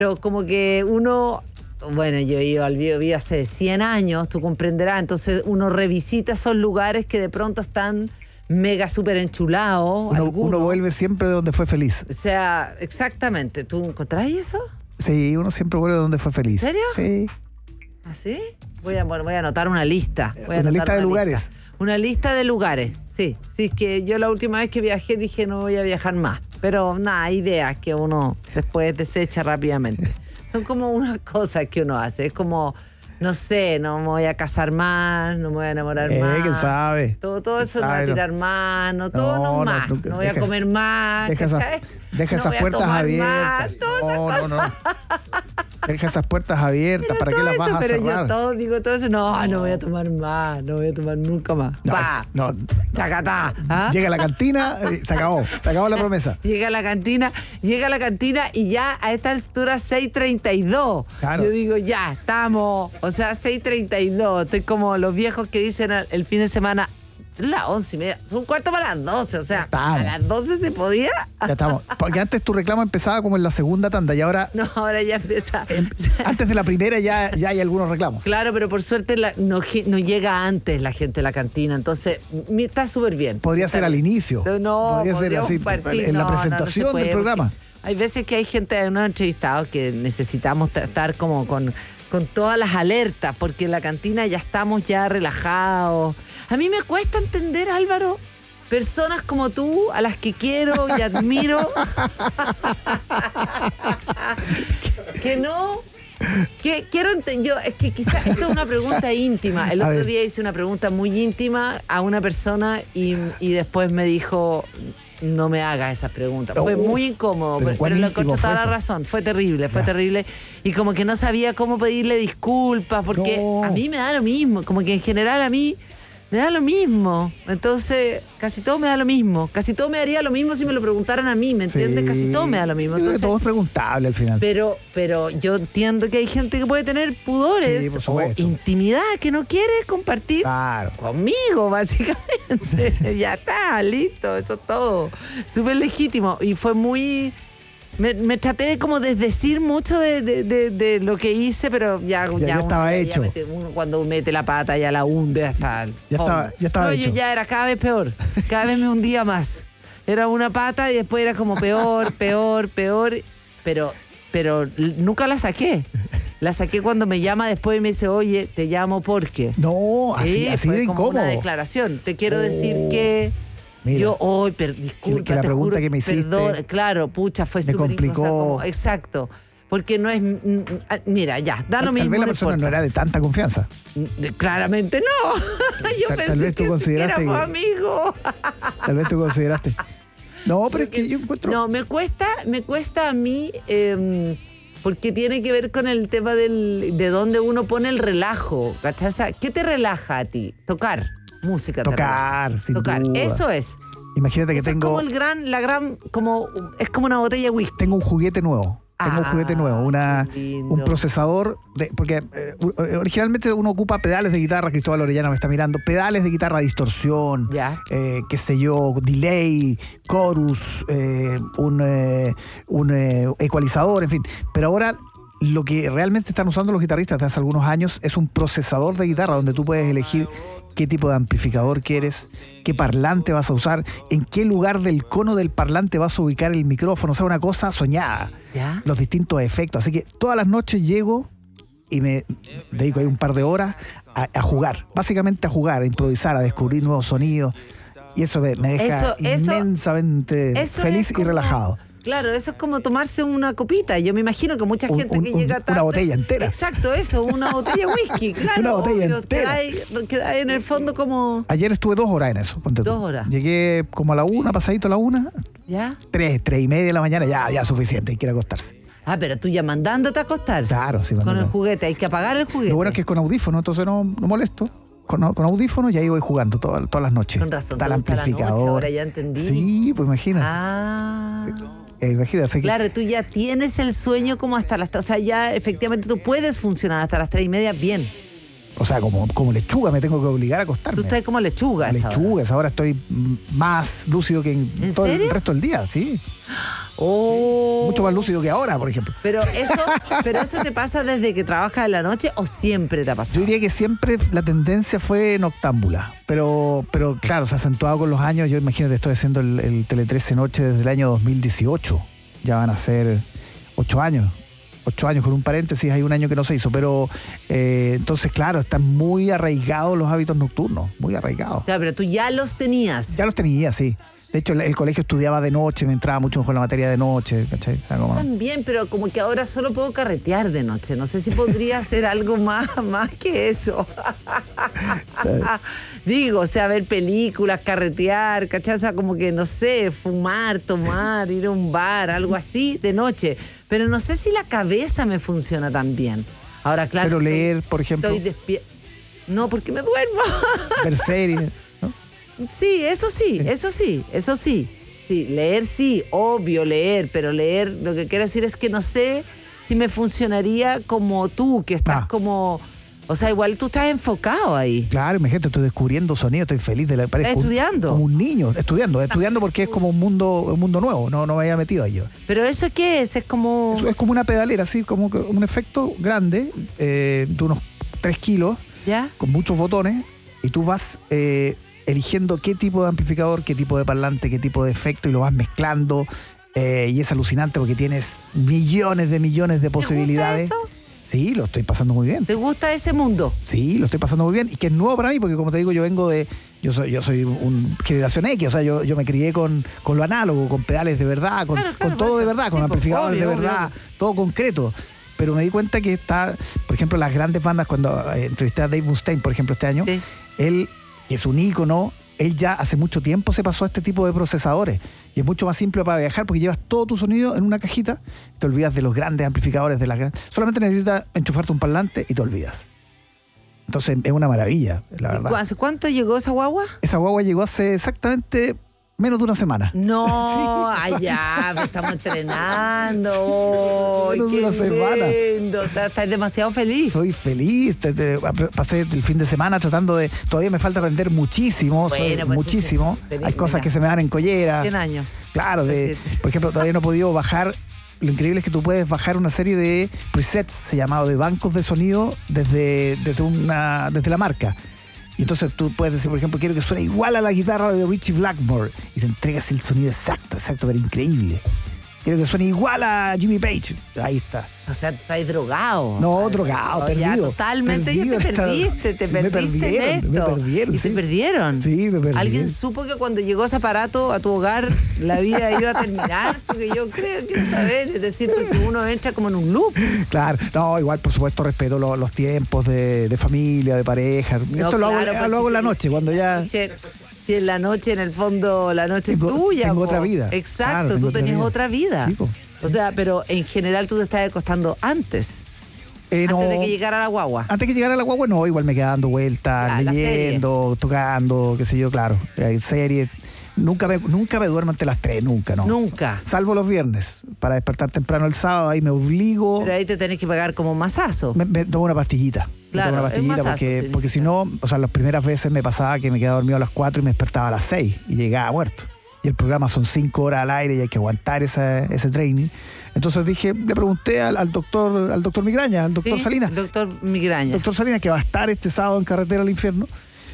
Pero como que uno... Bueno, yo he ido al Biobío hace 100 años, tú comprenderás. Entonces uno revisita esos lugares que de pronto están mega súper enchulados. Uno vuelve siempre de donde fue feliz. O sea, exactamente. ¿Tú encontrás eso? Sí, uno siempre vuelve de donde fue feliz. ¿En serio? Sí. ¿Ah, sí? Voy a anotar una lista. Una lista de lugares. Una lista de lugares, sí. Sí, es que yo la última vez que viajé dije no voy a viajar más. Pero nada, ideas que uno después desecha rápidamente. Son como unas cosas que uno hace. Es como, no sé, no me voy a casar más, no me voy a enamorar más. ¿Quién sabe? Todo eso no voy a tirar más, no más. No voy a comer más. Deja esas puertas abiertas. No. Deja esas puertas abiertas. Pero ¿para qué las vas a pero cerrar? Yo digo todo eso. No voy a tomar más. No voy a tomar nunca más. No. Chacatá. ¿Ah? Llega a la cantina, se acabó la promesa. Llega a la cantina y ya a esta altura 6:32. Claro. Yo digo, ya, estamos. O sea, 6:32. Estoy como los viejos que dicen el fin de semana. Las 11:30, son 11:45, o sea, a las 12 se podía. Ya estamos. Porque antes tu reclamo empezaba como en la segunda tanda y ahora... No, ahora ya empieza. Antes de la primera ya hay algunos reclamos. Claro, pero por suerte no llega antes la gente a la cantina, entonces está súper bien. Podría ser al inicio. No, podría ser así, en la presentación del programa. Hay veces que hay gente, unos entrevistados que necesitamos estar como con todas las alertas, porque en la cantina ya estamos ya relajados. A mí me cuesta entender, Álvaro, personas como tú, a las que quiero y admiro, que no... quiero entender, es que quizás esto es una pregunta íntima. El otro día hice una pregunta muy íntima a una persona y después me dijo... No me hagas esas preguntas. Fue muy incómodo, pero lo encontré toda la razón. Fue terrible. Y como que no sabía cómo pedirle disculpas, porque a mí me da lo mismo. Como que en general a mí me da lo mismo. Entonces, casi todo me da lo mismo. Casi todo me daría lo mismo si me lo preguntaran a mí, ¿me entiendes? Casi todo me da lo mismo. Entonces, todo es preguntable al final. Pero yo entiendo que hay gente que puede tener pudores o intimidad que no quiere compartir conmigo, básicamente. Ya está, listo, eso es todo. Súper legítimo. Y fue muy... Me traté de como desdecir mucho de lo que hice, pero ya estaba hecho. Uno cuando mete la pata ya la hunde hasta el fondo. Ya estaba hecho. Yo ya era cada vez peor. Cada vez me hundía más. Era una pata y después era como peor. Pero nunca la saqué. La saqué cuando me llama después y me dice, oye, te llamo porque. No, así de como incómodo. Una declaración. Te quiero decir que... Mira, yo hoy, disculpa, que la pregunta juro, que me hiciste, perdón, claro, pucha, fue súper complicó. Exacto, porque no es, mira, ya, da lo mismo. Tal vez la persona no era de tanta confianza. Claramente no. Yo pensé que éramos amigos. Tal vez tú consideraste. No, pero es que yo encuentro... No, me cuesta a mí, porque tiene que ver con el tema de dónde uno pone el relajo, ¿cachai? O sea, ¿qué te relaja a ti? Tocar. Música. Sin tocar. duda. Eso es. Imagínate que eso tengo... Es como es como una botella de whisky. Tengo un juguete nuevo. Lindo. Un procesador, porque originalmente uno ocupa pedales de guitarra, Cristóbal Orellana me está mirando, pedales de guitarra, distorsión, qué sé yo, delay, chorus, un ecualizador, en fin. Pero ahora lo que realmente están usando los guitarristas desde hace algunos años es un procesador de guitarra donde tú puedes elegir qué tipo de amplificador quieres, qué parlante vas a usar, en qué lugar del cono del parlante vas a ubicar el micrófono, o sea, una cosa soñada. ¿Ya? Los distintos efectos. Así que todas las noches llego y me dedico ahí un par de horas a jugar, básicamente a jugar, a improvisar, a descubrir nuevos sonidos. Y eso me deja inmensamente feliz y relajado. Claro, eso es como tomarse una copita. Yo me imagino que mucha gente que llega tarde... Una botella entera. Exacto, eso, una botella de whisky, claro. Una botella entera. Queda en el fondo como... Ayer estuve 2 horas en eso. 2 horas. Llegué como a la 1, pasadito a la 1. ¿Ya? 3:30 de la mañana, ya suficiente, hay que ir a acostarse. Pero tú ya mandándote a acostar. Claro, sí. Con el juguete, hay que apagar el juguete. Lo bueno es que es con audífono, entonces no molesto. Con audífono y ahí voy jugando todas las noches. Con razón, está el amplificador. Noche, ahora ya entendí. Sí, pues imagínate. Imagínate. Claro, tú ya tienes el sueño como hasta las... O sea, ya efectivamente tú puedes funcionar hasta las 3:30 bien. O sea, como lechuga me tengo que obligar a acostarme. Tú estás como lechugas. Lechugas, ahora estoy más lúcido que en todo serio? el resto del día, sí. Oh. Mucho más lúcido que ahora, por ejemplo. Pero eso te pasa desde que trabajas en la noche o siempre te ha pasado. Yo diría que siempre la tendencia fue noctámbula, pero claro, se ha acentuado con los años. Yo imagínate, estoy haciendo el Tele 13 Noche desde el año 2018. Ya van a ser 8 años. 8 años con un paréntesis, hay un año que no se hizo, pero entonces, claro, están muy arraigados los hábitos nocturnos, muy arraigados. Claro, pero tú ya los tenías. Ya los tenía, sí. De hecho, el colegio estudiaba de noche, me entraba mucho con la materia de noche, ¿cachai? O sea, como... También, pero como que ahora solo puedo carretear de noche. No sé si podría hacer algo más que eso. Digo, o sea, ver películas, carretear, ¿cachai? O sea, como que, no sé, fumar, tomar, ir a un bar, algo así de noche. Pero no sé si la cabeza me funciona tan bien. Ahora, claro. Pero leer, por ejemplo. Estoy despierta. No, porque me duermo. Ver series. Sí, eso sí. Sí, leer sí, obvio leer, pero leer, lo que quiero decir es que no sé si me funcionaría como tú, que estás como... O sea, igual tú estás enfocado ahí. Claro, imagínate, estoy descubriendo sonido, estoy feliz de la... ¿Estás estudiando? Como un niño, estudiando porque es como un mundo nuevo, no me había metido ahí yo. ¿Pero eso qué es? Es como... Es como una pedalera, así, como un efecto grande, de unos 3 kilos, ¿Ya? con muchos botones, y tú vas... eligiendo qué tipo de amplificador, qué tipo de parlante, qué tipo de efecto y lo vas mezclando y es alucinante porque tienes millones de posibilidades. ¿Te gusta eso? Sí, lo estoy pasando muy bien. ¿Te gusta ese mundo? Sí, lo estoy pasando muy bien y que es nuevo para mí porque como te digo yo soy un generación X, o sea yo me crié con lo análogo, con pedales de verdad, con todo de verdad, sí, con amplificadores obvio, de verdad, obvio. todo concreto. Pero me di cuenta que está, por ejemplo, las grandes bandas, cuando entrevisté a Dave Mustaine, por ejemplo, este año, Sí. él, que es un ícono, él ya hace mucho tiempo se pasó a este tipo de procesadores y es mucho más simple para viajar porque llevas todo tu sonido en una cajita, te olvidas de los grandes amplificadores, solamente necesitas enchufarte un parlante y te olvidas. Entonces es una maravilla, la verdad. ¿Hace cuánto llegó esa guagua? Esa guagua llegó hace exactamente menos de una semana. No, allá, estamos entrenando. Menos de una semana. Lindo. Estás demasiado feliz. Soy feliz, pasé el fin de semana tratando de... Todavía me falta aprender muchísimo, Bueno, pues muchísimo. sí. Hay cosas que se me dan en collera. 100 años. Claro, por ejemplo, todavía no he podido bajar... Lo increíble es que tú puedes bajar una serie de presets, se llamado, de bancos de sonido desde la marca. Y entonces tú puedes decir, por ejemplo, quiero que suene igual a la guitarra de Richie Blackmore. Y te entregas el sonido exacto, pero increíble. Quiero que suene igual a Jimmy Page. Ahí está. O sea, estás drogado. No, drogado, Ya, perdido. totalmente, Perdido ya te esta- perdiste, te sí, me perdiste en esto. me perdieron, ¿Y sí. te perdieron? Sí, me perdí. ¿Alguien supo que cuando llegó ese aparato a tu hogar la vida iba a terminar? Porque yo creo que saber, es decir, porque uno entra como en un loop. Claro, no, igual por supuesto respeto los tiempos de familia, de pareja. No, Esto lo hago, claro, pues, lo hago en la si noche, cuando ya... Si en la noche, en el fondo, la noche es tuya. Tengo po. otra vida. Exacto, Claro, tengo tú tenés otra vida. Sí, po. O sea, pero en general tú te estás acostando antes. No, Antes de que llegara la guagua. Antes que llegara la guagua, no, igual me quedaba dando vueltas, La leyendo, tocando, qué sé yo, claro. Hay series. Nunca me duermo antes de las 3, nunca, ¿no? Nunca. Salvo los viernes, para despertar temprano el sábado, ahí me obligo. Pero ahí te tenés que pagar como masazo. Me tomo una pastillita. Claro, me tomo una es pastillita masazo, porque si no, o sea, las primeras veces me pasaba que me quedaba dormido a las 4 y me despertaba a las 6 y llegaba muerto. Y el programa son 5 horas al aire y hay que aguantar ese training. Entonces le pregunté al doctor Migraña, al doctor Sí, Salinas. Doctor Migraña. Doctor Salinas, que va a estar este sábado en Carretera al Infierno.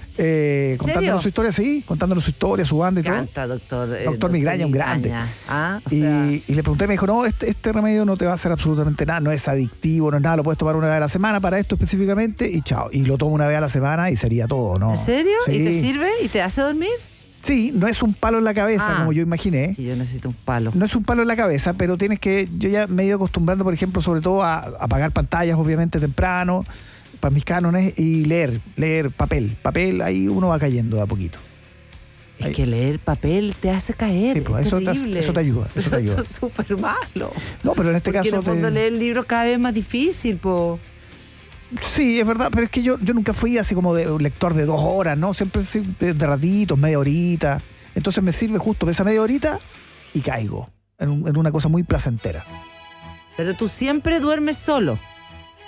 Contándonos su historia, sí, contándonos su historia, su banda y Canta, doctor. Doctor Migraña, un grande. Ah, o Y, sea, y le pregunté, me dijo, no, este remedio no te va a hacer absolutamente nada, no es adictivo, no es nada, lo puedes tomar una vez a la semana para esto específicamente y chao. Y lo tomo una vez a la semana y sería todo, ¿no? ¿en serio? Sí. ¿Y te sirve? ¿Y te hace dormir? Sí, no es un palo en la cabeza, como yo imaginé. Que yo necesito un palo. No es un palo en la cabeza, pero tienes que... Yo ya me he ido acostumbrando, por ejemplo, sobre todo a apagar pantallas, obviamente, temprano, para mis cánones, y leer papel. Papel, ahí uno va cayendo de a poquito. Es que leer papel te hace caer. Sí, pues, es eso terrible. te ayuda. Eso te ayuda. Eso es súper malo. No, pero en este Porque caso... en el fondo leer libros cada vez más difícil, po. Sí, es verdad, pero es que yo nunca fui así como de un lector de 2 horas, ¿no? Siempre de ratitos, media horita. Entonces me sirve justo esa media horita y caigo en una cosa muy placentera. Pero tú siempre duermes solo.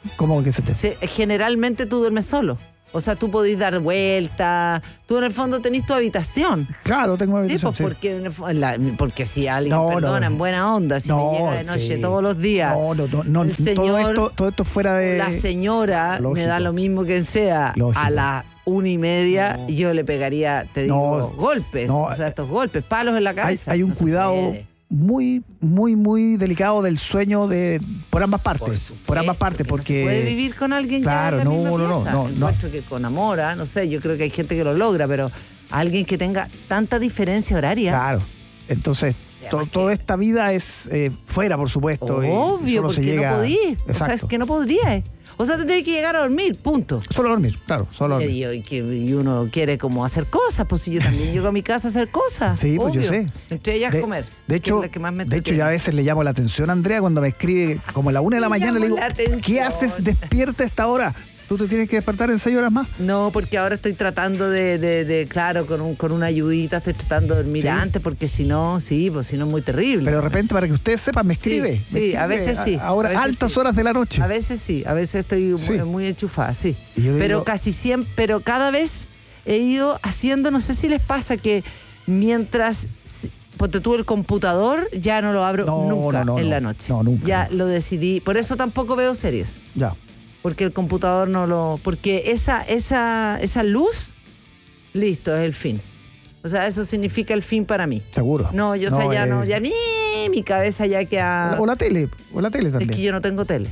¿Cómo que se te...? Generalmente tú duermes solo. O sea, tú podés dar vueltas. Tú en el fondo tenés tu habitación. Claro, tengo una Sí, habitación. pues porque si alguien, No, perdona, no. en buena onda, si me llega de noche todos los días. No, el señor, todo esto fuera de... La señora, Lógico. me da lo mismo que sea. Lógico. A las 1:30 yo le pegaría, te digo, golpes. No, o sea, estos golpes, palos en la cabeza. Hay un No se cuidado puede. muy, muy, muy delicado del sueño por ambas partes. Por ambas partes, porque... No se puede vivir con alguien Claro, ya en la no, misma pieza. no. Encuentro que con amor, no sé, yo creo que hay gente que lo logra, pero alguien que tenga tanta diferencia horaria. Claro. Entonces, toda esta vida es fuera, por supuesto. Obvio, solo se porque llega... no podí. O sea, es Exacto. que no podría. O sea, tendría que llegar a dormir, punto. Solo dormir, claro, solo dormir. Y uno quiere como hacer cosas, pues si yo también llego a mi casa a hacer cosas. Sí, pues obvio. yo sé. Entre ellas comer. De hecho, que es la que más me yo a veces le llamo la atención a Andrea cuando me escribe como a la 1 de la mañana. Le digo, ¿qué haces despierta a esta hora? ¿Tú te tienes que despertar en 6 horas más? No, porque ahora estoy tratando claro, con una ayudita, estoy tratando de dormir antes, porque si no, pues si no es muy terrible. Pero de repente, para que ustedes sepan, me escribe. Sí, me escribe a veces sí. Ahora, a veces altas sí. horas de la noche. A veces sí, a veces estoy muy enchufada, sí. Y yo digo, pero casi siempre, pero cada vez he ido haciendo, no sé si les pasa que mientras... Porque tú el computador ya no lo abro nunca en la noche. No, nunca. Ya lo decidí. Por eso tampoco veo series. Ya. Porque el computador no lo... Porque esa luz, listo, es el fin. O sea, eso significa el fin para mí. Seguro. No, yo sé, ya ni mi cabeza ya queda... O la tele también. Es que yo no tengo tele.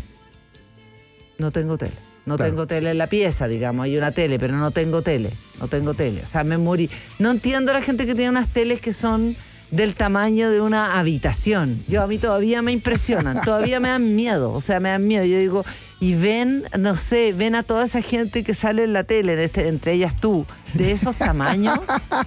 No tengo tele. No tengo tele en la pieza, digamos. Hay una tele, pero no tengo tele. No tengo tele. O sea, me morí. No entiendo a la gente que tiene unas teles que son del tamaño de una habitación. A mí todavía me impresionan. Todavía me dan miedo. O sea, me dan miedo. Yo digo, y ven a toda esa gente que sale en la tele, entre ellas tú, de esos tamaños.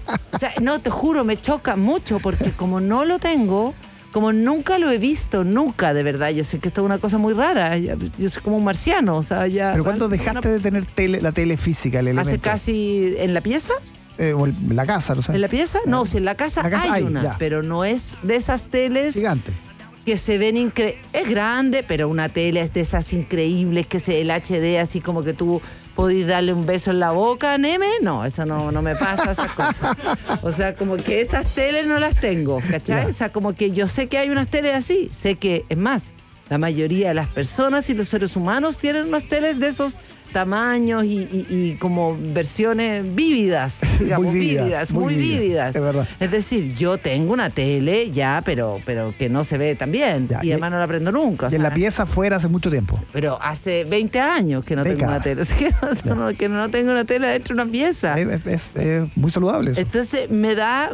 O sea, no, te juro, me choca mucho porque como no lo tengo... Como nunca lo he visto, nunca, de verdad. Yo sé que esto es una cosa muy rara. Yo soy como un marciano, o sea, ya... ¿Pero cuándo dejaste de tener la tele física, el elemento? ¿Hace casi en la pieza? O en la casa, no sé. ¿En la pieza? No, si en la casa hay una, ya. pero no es de esas teles... Gigante. Que se ven es grande, pero una tele es de esas increíbles que el HD así como que tú podís darle un beso en la boca, Neme. No, eso no me pasa, esas cosas. O sea, como que esas teles no las tengo, ¿cachai? Ya. O sea, como que yo sé que hay unas teles así. Sé que, es más, la mayoría de las personas y los seres humanos tienen unas teles de esos tamaños y como versiones vívidas, digamos, muy vívidas. Es verdad. Es decir, yo tengo una tele ya, pero que no se ve tan bien. Ya, y además no la prendo nunca. Y en la pieza fuera hace mucho tiempo. Pero hace 20 años que no tengo una tele. Es que no tengo una tele dentro de una pieza. Es muy saludable eso. Entonces me da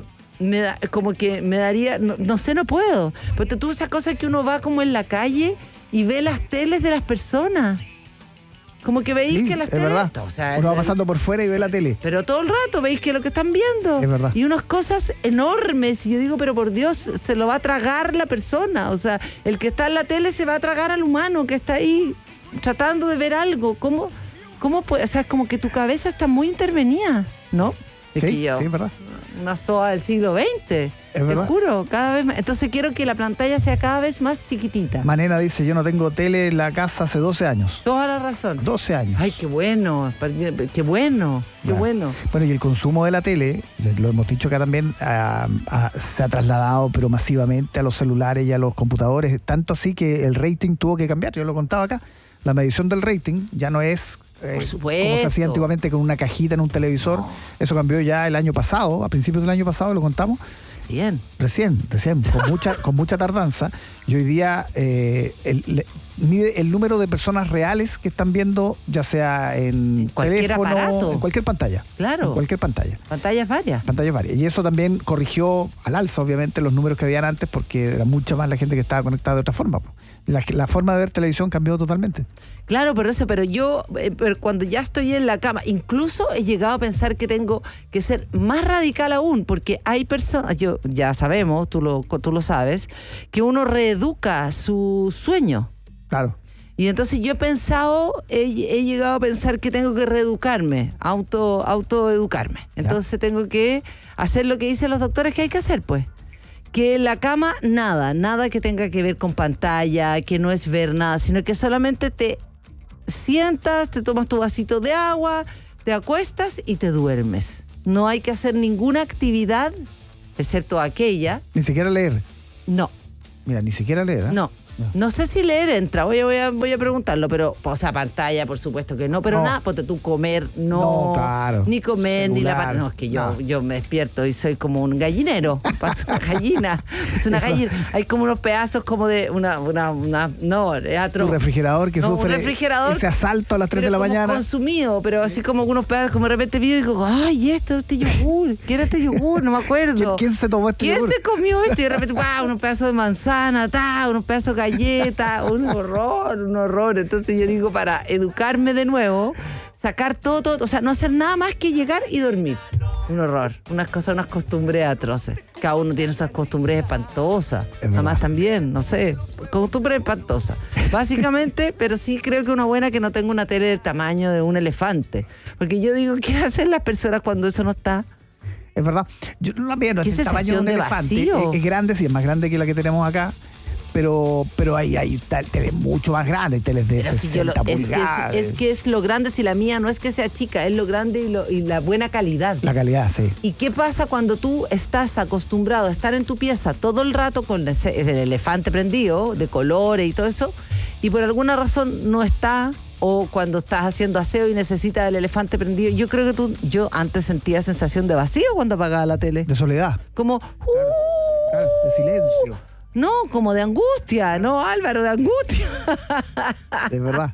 como que me daría, no sé, no puedo. Porque tú esa cosa que uno va como en la calle y ve las teles de las personas. Como que veis que las teles... Es verdad. O sea, uno va pasando por fuera y ve la tele. Pero todo el rato veis que es lo que están viendo. Es verdad. Y unas cosas enormes. Y yo digo, pero por Dios, se lo va a tragar la persona. O sea, el que está en la tele se va a tragar al humano que está ahí tratando de ver algo. ¿Cómo puede? O sea, es como que tu cabeza está muy intervenida, ¿no? Sí, es verdad. Una SOA del siglo XX. Te verdad. juro, cada vez más. Entonces quiero que la pantalla sea cada vez más chiquitita. Manena dice, yo no tengo tele en la casa hace 12 años. Toda la razón. 12 años. Ay, qué bueno, qué bueno, qué bueno. Bueno, y el consumo de la tele, lo hemos dicho acá también, se ha trasladado pero masivamente a los celulares y a los computadores, tanto así que el rating tuvo que cambiar. Yo lo contaba acá, la medición del rating ya no es por supuesto, como se hacía antiguamente con una cajita en un televisor. No. Eso cambió ya el año pasado, a principios del año pasado lo contamos. Recién, con mucha tardanza. Y hoy día mide el número de personas reales que están viendo, ya sea en cualquier teléfono, aparato, en cualquier pantalla. Claro. En cualquier pantalla. Pantallas varias. Y eso también corrigió al alza, obviamente, los números que habían antes, porque era mucha más la gente que estaba conectada de otra forma. La forma de ver televisión cambió totalmente. Claro, pero yo, cuando ya estoy en la cama, incluso he llegado a pensar que tengo que ser más radical aún, porque hay personas, ya sabemos, tú lo sabes, que uno reeduca su sueño. Claro. Y entonces yo he llegado a pensar que tengo que reeducarme, autoeducarme. Entonces tengo que hacer lo que dicen los doctores que hay que hacer, pues. Que en la cama nada que tenga que ver con pantalla, que no es ver nada, sino que solamente te sientas, te tomas tu vasito de agua, te acuestas y te duermes. No hay que hacer ninguna actividad, excepto aquella. Ni siquiera leer. No. Mira, ni siquiera leer, ¿eh? No sé si leer entra, voy a preguntarlo, pero, o sea, pantalla, por supuesto que no, pero nada, porque tú comer, no, claro. Ni comer, Celular, ni la pantalla. No, es que yo me despierto y soy como un gallinero, paso una gallina, es una gallina. Hay como unos pedazos como de no, es atroz. Tu refrigerador que sufre ese asalto a las 3 de la mañana. Consumido, pero así como unos pedazos, como de repente vivo y digo, ay, este yogur, ¿quién era este yogur? No me acuerdo. ¿Quién se tomó este yogur? ¿Quién se comió esto? Y de repente, unos pedazos de manzana, unos pedazos de galleta, un horror. Entonces yo digo, para educarme de nuevo, sacar todo, o sea, no hacer nada más que llegar y dormir. Un horror, unas costumbres atroces. Cada uno tiene esas costumbres espantosas. Nada más también, no sé, costumbres espantosas. Básicamente, pero sí creo que una buena que no tenga una tele del tamaño de un elefante. Porque yo digo, ¿qué hacen las personas cuando eso no está? Es verdad. Yo no veo el tamaño de un elefante. Es grande, sí, es más grande que la que tenemos acá. Pero hay teles mucho más grandes, teles de 60 pulgadas. Es que es lo grande, si la mía no es que sea chica, es lo grande y la buena calidad. La calidad, sí. ¿Y qué pasa cuando tú estás acostumbrado a estar en tu pieza todo el rato con el elefante prendido, de colores y todo eso, y por alguna razón no está, o cuando estás haciendo aseo y necesitas el elefante prendido? Yo creo que yo antes sentía sensación de vacío cuando apagaba la tele. De soledad. Como... Claro, de silencio. No, como de angustia, no, Álvaro, de angustia. De verdad.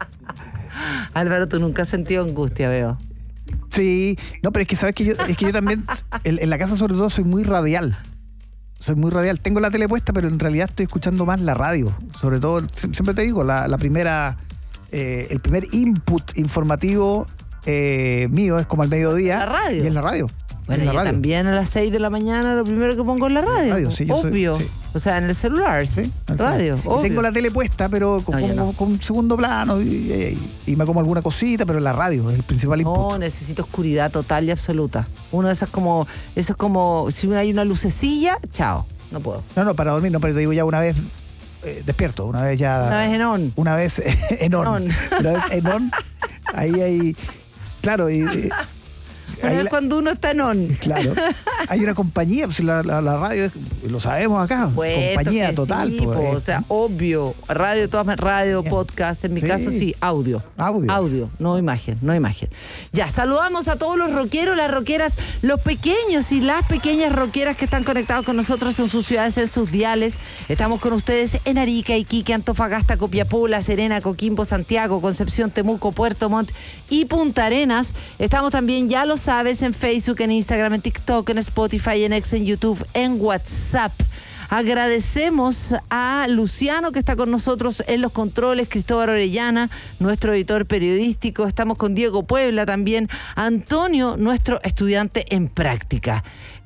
Álvaro, tú nunca has sentido angustia, veo. Sí, no, pero es que sabes que yo también, en la casa sobre todo soy muy radial. Tengo la tele puesta, pero en realidad estoy escuchando más la radio. Sobre todo, siempre te digo, la primera, el primer input informativo mío es como al mediodía. ¿La radio? Y en la radio. Bueno, yo también a las 6 de la mañana lo primero que pongo es la radio. Sí, obvio. Sí. O sea, en el celular, sí. Radio, obvio. Tengo la tele puesta, pero con segundo plano y me como alguna cosita, pero la radio es el principal input. No, necesito oscuridad total y absoluta. Eso es como si hay una lucecilla, chao, no puedo. No, para dormir, no, pero te digo ya una vez despierto, una vez ya... Una vez en on. Una vez en on. Una vez en on, ahí hay... Claro, Una vez cuando uno está en on. Claro. Hay una compañía, pues la radio, lo sabemos acá. Compañía total. Sí, o sea, obvio. Radio, podcast, en mi caso sí, audio. No imagen. Ya, saludamos a todos los rockeros, las rockeras, los pequeños y las pequeñas rockeras que están conectados con nosotros en sus ciudades, en sus diales. Estamos con ustedes en Arica, Iquique, Antofagasta, Copiapó, La Serena, Coquimbo, Santiago, Concepción, Temuco, Puerto Montt y Punta Arenas. Estamos también, ya lo sabes, en Facebook, en Instagram, en TikTok, en Spotify, en X, en YouTube, en WhatsApp. Agradecemos a Luciano, que está con nosotros en los controles, Cristóbal Orellana, nuestro editor periodístico. Estamos con Diego Puebla también, Antonio, nuestro estudiante en práctica.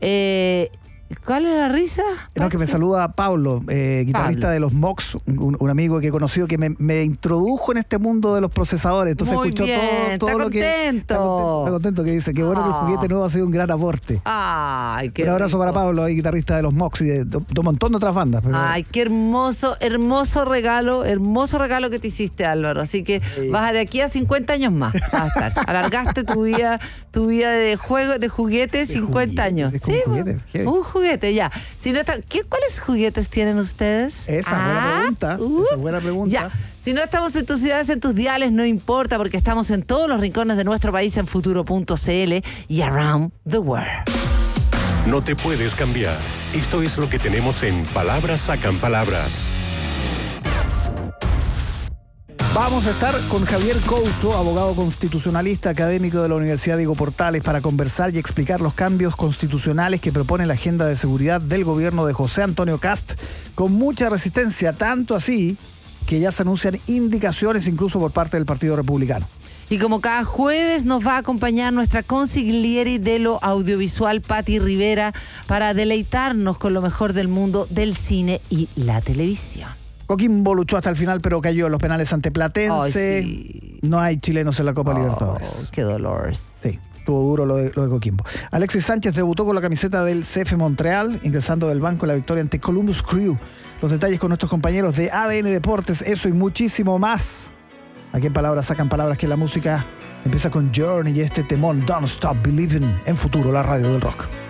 ¿Cuál es la risa? No, que me saluda Pablo, guitarrista de los Mox, un amigo que he conocido que me introdujo en este mundo de los procesadores. Entonces muy escuchó bien, todo lo que... Está contento, que dice que bueno que el juguete nuevo ha sido un gran aporte. Ay, qué un abrazo rico para Pablo, guitarrista de los Mox y de un montón de otras bandas. Pero... Ay, qué hermoso regalo que te hiciste, Álvaro. Así que vas de aquí a 50 años más. Vas a estar. Alargaste tu vida de juego, de juguetes, 50 años. Sí, un juguete, ya. Si no está, ¿cuáles juguetes tienen ustedes? Esa es buena pregunta. Ya. Si no estamos en tus ciudades, en tus diales, no importa, porque estamos en todos los rincones de nuestro país en futuro.cl y around the world. No te puedes cambiar. Esto es lo que tenemos en Palabras Sacan Palabras. Vamos a estar con Javier Couso, abogado constitucionalista, académico de la Universidad Diego Portales, para conversar y explicar los cambios constitucionales que propone la agenda de seguridad del gobierno de José Antonio Kast, con mucha resistencia, tanto así que ya se anuncian indicaciones incluso por parte del Partido Republicano. Y como cada jueves nos va a acompañar nuestra consigliere de lo audiovisual, Patti Rivera, para deleitarnos con lo mejor del mundo del cine y la televisión. Coquimbo luchó hasta el final, pero cayó en los penales ante Platense. Ay, sí. No hay chilenos en la Copa Libertadores. Qué dolor. Sí, estuvo duro lo de Coquimbo. Alexis Sánchez debutó con la camiseta del CF Montreal, ingresando del banco en la victoria ante Columbus Crew. Los detalles con nuestros compañeros de ADN Deportes, eso y muchísimo más, Aquí en Palabras Sacan Palabras, que la música empieza con Journey y este temón Don't Stop Believing en Futuro, la radio del rock.